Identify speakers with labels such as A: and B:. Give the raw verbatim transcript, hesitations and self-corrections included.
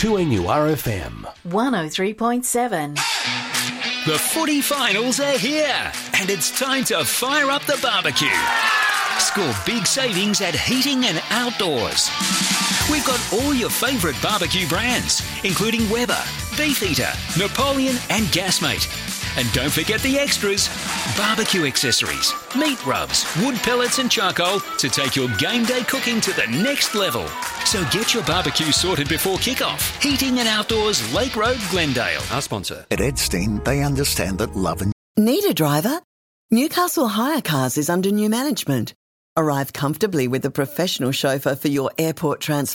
A: two N U R F M.
B: one oh three point seven.
C: The footy finals are here, and it's time to fire up the barbecue. Score big savings at Heating and Outdoors. We've got all your favourite barbecue brands, including Weber, Beefeater, Napoleon and Gasmate. And don't forget the extras, barbecue accessories, meat rubs, wood pellets and charcoal to take your game day cooking to the next level. So get your barbecue sorted before kickoff. Heating and Outdoors, Lake Road, Glendale. Our sponsor.
D: At Edstein, they understand that love and...
E: Need a driver? Newcastle Hire Cars is under new management. Arrive comfortably with a professional chauffeur for your airport transport.